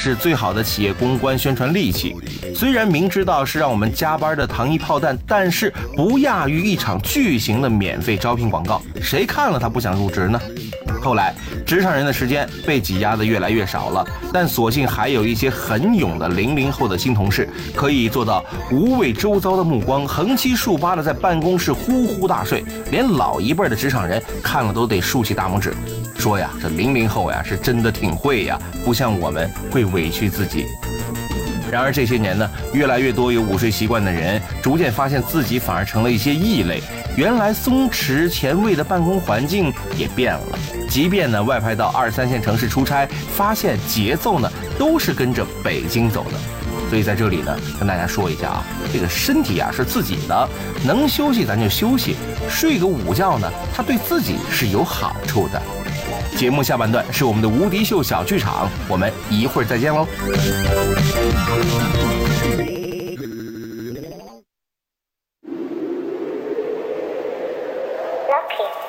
是最好的企业公关宣传利器。虽然明知道是让我们加班的糖衣炮弹，但是不亚于一场巨型的免费招聘广告，谁看了他不想入职呢？后来，职场人的时间被挤压的越来越少了，但所幸还有一些很勇的00后的新同事，可以做到无畏周遭的目光，横七竖八的在办公室呼呼大睡，连老一辈的职场人看了都得竖起大拇指，说呀，这00后呀是真的挺会呀，不像我们会委屈自己。然而这些年呢，越来越多有午睡习惯的人逐渐发现自己反而成了一些异类。原来松弛前卫的办公环境也变了，即便呢外派到2、3线城市出差，发现节奏呢都是跟着北京走的。所以在这里呢，跟大家说一下啊，这个身体啊是自己的，能休息咱就休息，睡个午觉呢，它对自己是有好处的。节目下半段是我们的无敌秀小剧场，我们一会儿再见喽。 Lucky